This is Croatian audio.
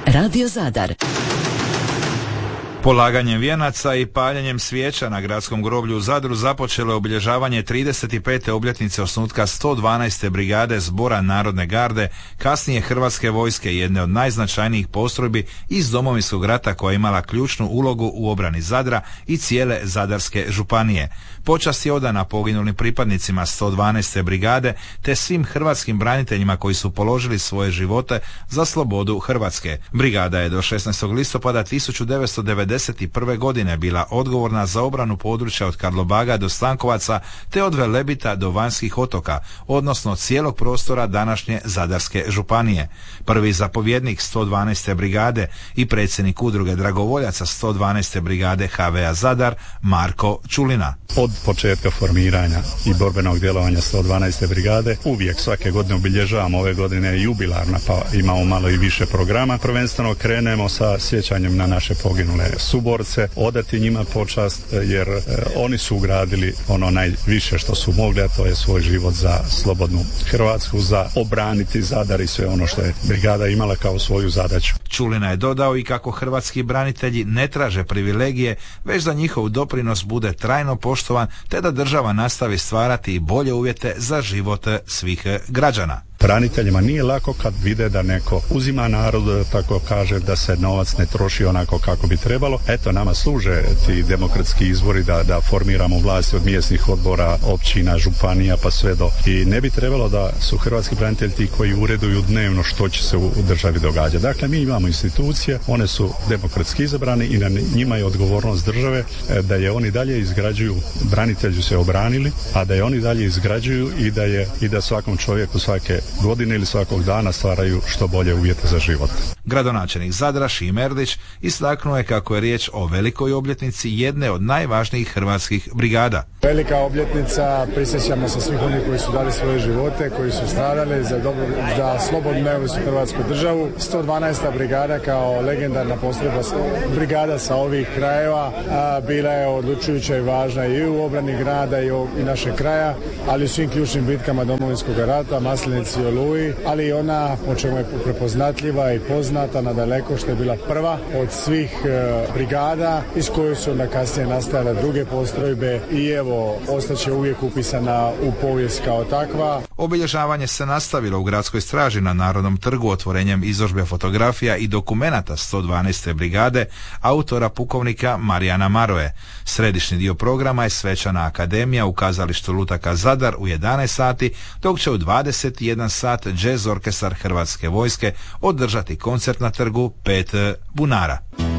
Radio Zadar. Polaganjem vijenaca i paljenjem svijeća na gradskom groblju u Zadru započelo je obilježavanje 35. obljetnice osnutka 112. brigade Zbora narodne garde, kasnije Hrvatske vojske, jedne od najznačajnijih postrojbi iz Domovinskog rata koja je imala ključnu ulogu u obrani Zadra i cijele Zadarske županije. Počast je odana poginulim pripadnicima 112. brigade te svim hrvatskim braniteljima koji su položili svoje živote za slobodu Hrvatske. Brigada je do 16. listopada 1991. godine bila odgovorna za obranu područja od Karlobaga do Stankovaca te od Velebita do Vanjskih otoka, odnosno cijelog prostora današnje Zadarske županije. Prvi zapovjednik 112. brigade i predsjednik udruge dragovoljaca 112. brigade HVA Zadar Marko Čulina. Od početka formiranja i borbenog djelovanja 112. brigade uvijek svake godine obilježavamo, ove godine jubilarna pa imamo malo i više programa. Prvenstveno krenemo sa sjećanjem na naše poginule suborce, odati njima počast jer oni su ugradili ono najviše što su mogli, a to je svoj život za slobodnu Hrvatsku, za obraniti Zadar i sve ono što je brigada imala kao svoju zadaću. Čulina je dodao i kako hrvatski branitelji ne traže privilegije, već da njihov doprinos bude trajno poštovan te da država nastavi stvarati bolje uvjete za život svih građana. Braniteljima nije lako kad vide da neko uzima narod, tako kaže, da se novac ne troši onako kako bi trebalo. Eto, nama služe ti demokratski izbori da formiramo vlasti od mjesnih odbora, općina, županija pa sve do. I ne bi trebalo da su hrvatski branitelji ti koji ureduju dnevno što će se u državi događati. Dakle, mi imamo institucije, one su demokratski izabrani i na njima je odgovornost države da je oni dalje izgrađuju, branitelji su se obranili, a da je oni dalje izgrađuju i da svakom čovjeku svake godine ili svakog dana stvaraju što bolje uvjete za život. Gradonačelnik Zadra Šime Erlić istaknuo je kako je riječ o velikoj obljetnici jedne od najvažnijih hrvatskih brigada. Velika obljetnica, prisjećamo se svih onih koji su dali svoje živote, koji su stradali za slobodnu neovisnu Hrvatsku državu. 112. brigada kao legendarna postrojba brigada sa ovih krajeva bila je odlučujuća i važna i u obrani grada i našeg kraja, ali u svim ključnim bitkama Domovinskog rata, Maslenici i Oluji, ali i ona po čemu je prepoznatljiva i poznata nadaleko što je bila prva od svih brigada iz koje su onda kasnije nastajale druge postrojbe i evo ostaće uvijek upisana u povijest kao takva. Obilježavanje se nastavilo u gradskoj straži na Narodnom trgu otvorenjem izložbe fotografija i dokumenata 112. brigade autora pukovnika Marijana Maroje. Središnji dio programa je svečana akademija u kazalištu Lutaka Zadar u 11 sati, dok će u 21 sat jazz orkestar Hrvatske vojske održati koncert na trgu 5 bunara.